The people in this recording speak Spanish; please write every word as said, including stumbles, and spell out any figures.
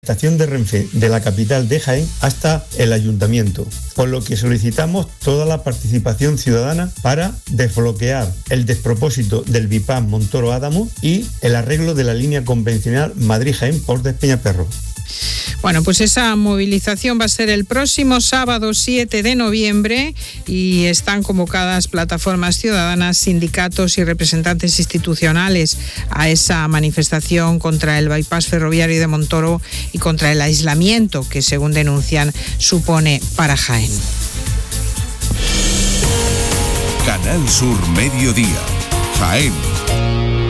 estación de Renfe de la capital de Jaén hasta el ayuntamiento, por lo que solicitamos toda la participación ciudadana para desbloquear el despropósito del bypass Montoro Adamo y el arreglo de la línea convencional Madrid-Jaén por Despeñaperro. Bueno, pues esa movilización va a ser el próximo sábado siete de noviembre y están convocadas plataformas ciudadanas, sindicatos y representantes institucionales a esa manifestación contra el bypass ferroviario de Montoro y contra el aislamiento que, según denuncian, supone para Jaén. Canal Sur Mediodía, Jaén.